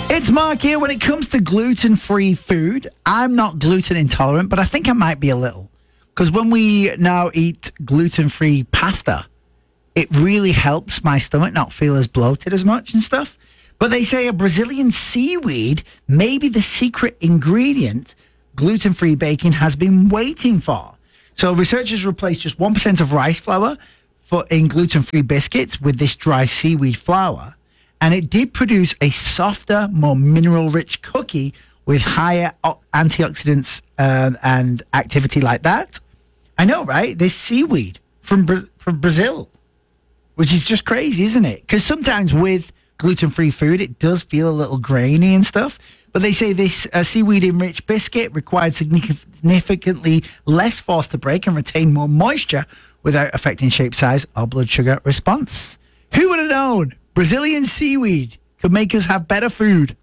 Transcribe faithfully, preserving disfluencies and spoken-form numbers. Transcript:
It's Mark here. When it comes to gluten-free food, I'm not gluten intolerant, but I think I might be a little. Because when we now eat gluten-free pasta, it really helps my stomach not feel as bloated as much and stuff. But they say a Brazilian seaweed may be the secret ingredient gluten-free baking has been waiting for. So researchers replaced just one percent of rice flour for in gluten-free biscuits with this dry seaweed flour. And it did produce a softer, more mineral-rich cookie with higher o- antioxidants uh, and activity like that. I know, right? This seaweed from Bra- from Brazil, which is just crazy, isn't it? Because sometimes with gluten-free food, it does feel a little grainy and stuff. But they say this uh, seaweed-enriched biscuit required significantly less force to break and retain more moisture without affecting shape, size, or blood sugar response. Who would have known Brazilian seaweed could make us have better food?